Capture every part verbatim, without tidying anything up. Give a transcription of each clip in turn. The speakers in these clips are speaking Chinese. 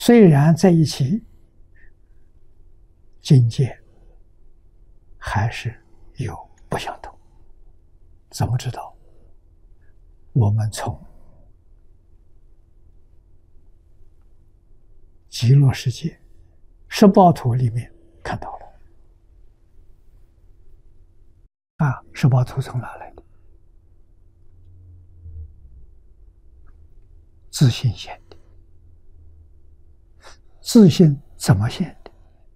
虽然在一起，境界还是有不相同。怎么知道？我们从极乐世界十报图里面看到了。啊，十报图从哪来的？自信现的。自信怎么现的？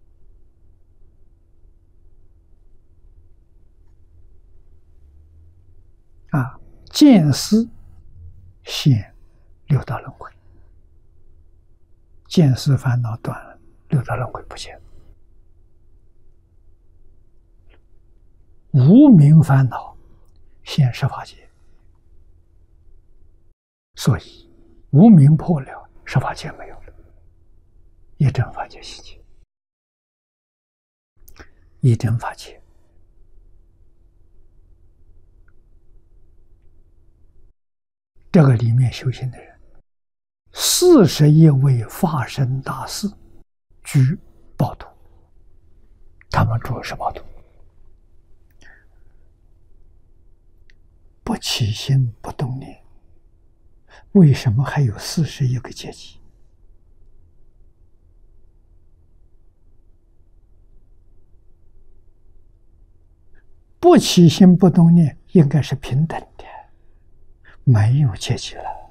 啊，见思现六道轮回，见思烦恼断了，六道轮回不见。无明烦恼现十法界，所以无明破了，十法界没有了，一真法界习气，一真法界。这个里面修行的人，四十一位法身大士居报土，他们住是报土，不起心不动念。为什么还有四十一个阶级？不起心不动念应该是平等的，没有阶级了。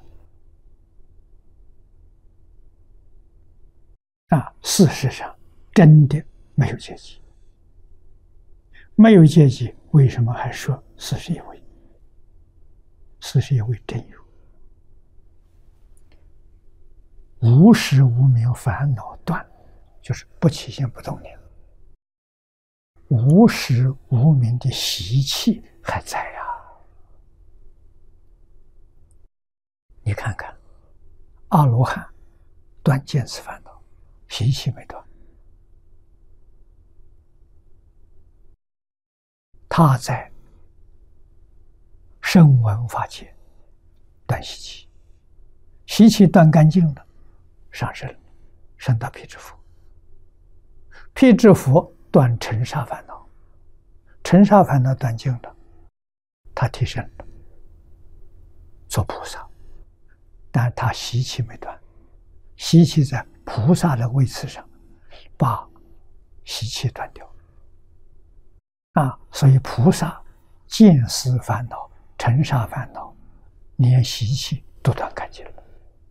啊，事实上真的没有阶级，没有阶级，为什么还说四十一位？四十一位真有。无时无明烦恼断，就是不起心不动念。无时无明的习气还在呀、啊。你看看，阿罗汉断见思烦恼，习气没断。他在声闻法界断习气，习气断干净了，上升，升到辟支佛。辟支佛断尘沙烦恼，尘沙烦恼断尽了，他提升了，做菩萨。但他习气没断，习气在菩萨的位次上把习气断掉啊，所以菩萨见思烦恼、尘沙烦恼，连习气都断干净了。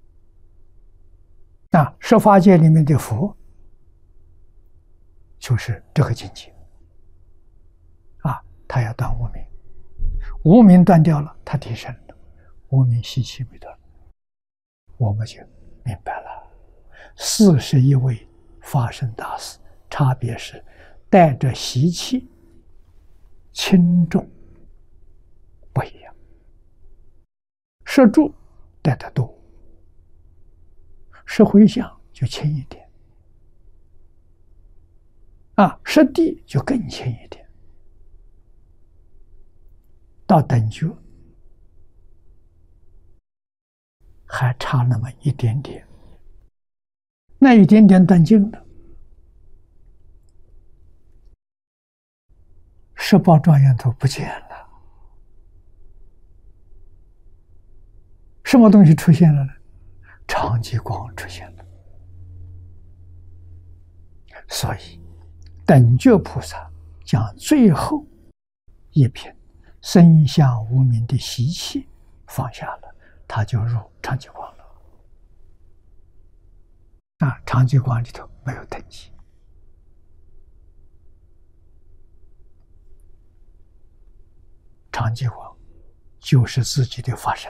那十法界里面的佛，就是这个境界啊，他要断无明，无明断掉了，他提升了，无明习气没断，我们就明白了。四十一位法身大士，差别是带着习气轻重不一样，摄住带得多，摄回向就轻一点啊，摄地就更轻一点。到等觉还差那么一点点，那一点点断尽了，十报庄严图不见了，什么东西出现了呢？常寂光出现了。所以等觉菩萨将最后一品生相无明的习气放下了，他就入常寂光了。啊，常寂光里头没有等级。常寂光就是自己的法身，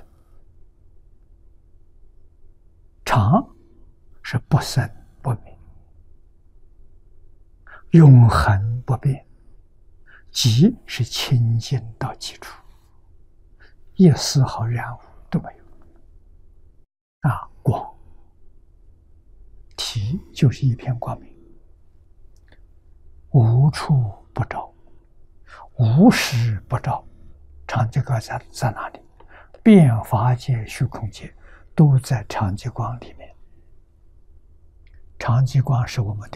常是不生不灭，永恒不变，寂是清净到极处，一丝毫染污都没有。啊，光体就是一片光明，无处不照，无时不照。常寂光在在哪里？遍法界、虚空界都在常寂光里面。 常寂光是我们的